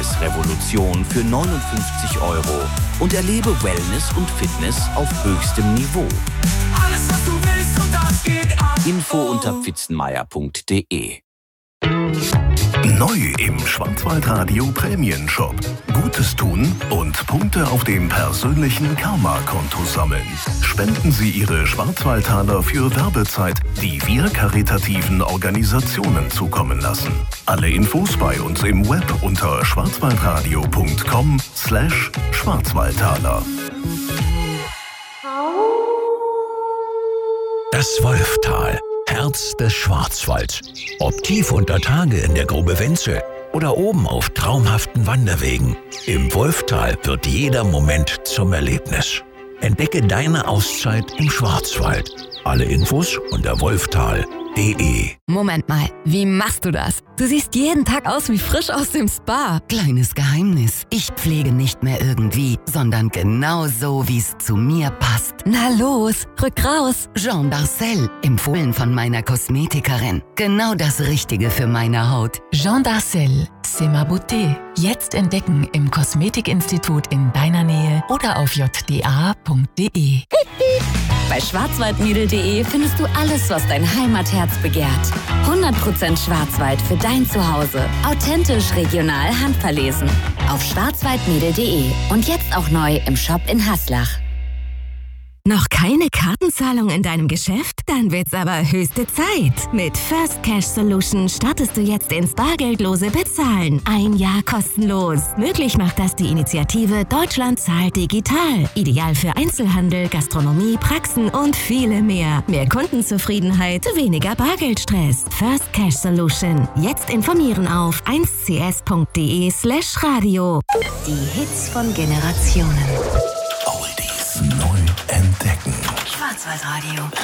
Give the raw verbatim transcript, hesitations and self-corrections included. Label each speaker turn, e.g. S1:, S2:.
S1: Wellness-Revolution für neunundfünfzig Euro und erlebe Wellness und Fitness auf höchstem Niveau.
S2: Alles, was du willst und das geht ab.
S1: Info unter pfitzenmeier punkt de.
S3: Neu im Schwarzwaldradio Prämienshop. Gutes tun und Punkte auf dem persönlichen Karma-Konto sammeln. Spenden Sie Ihre Schwarzwaldtaler für Werbezeit, die wir karitativen Organisationen zukommen lassen. Alle Infos bei uns im Web unter schwarzwaldradio punkt com slash Schwarzwaldtaler.
S4: Das Wolftal, Herz des Schwarzwalds. Ob tief unter Tage in der Grube Wenzel oder oben auf traumhaften Wanderwegen. Im Wolftal wird jeder Moment zum Erlebnis. Entdecke deine Auszeit im Schwarzwald. Alle Infos unter wolftal punkt de.
S5: Moment mal, wie machst du das? Du siehst jeden Tag aus wie frisch aus dem Spa. Kleines Geheimnis. Ich pflege nicht mehr irgendwie, sondern genau so, wie es zu mir passt. Na los, rück raus. Jean Darcel, empfohlen von meiner Kosmetikerin. Genau das Richtige für meine Haut.
S6: Jean Darcel, c'est ma beauté. Jetzt entdecken im Kosmetikinstitut in deiner Nähe oder auf j d a punkt de.
S5: Bei schwarzwaldmädel punkt de findest du alles, was dein Heimatherz begehrt. hundert Prozent Schwarzwald für dein Zuhause. Authentisch, regional, handverlesen. Auf schwarzwaldmädel punkt de und jetzt auch neu im Shop in Haslach.
S7: Noch keine Kartenzahlung in deinem Geschäft? Dann wird's aber höchste Zeit. Mit First Cash Solution startest du jetzt ins bargeldlose Bezahlen. Ein Jahr kostenlos. Möglich macht das die Initiative Deutschland zahlt digital. Ideal für Einzelhandel, Gastronomie, Praxen und viele mehr. Mehr Kundenzufriedenheit, weniger Bargeldstress. First Cash Solution. Jetzt informieren auf eins c s punkt de slash radio.
S5: Die Hits von Generationen.
S3: Oldies neu entdecken.
S5: Schwarzwaldradio.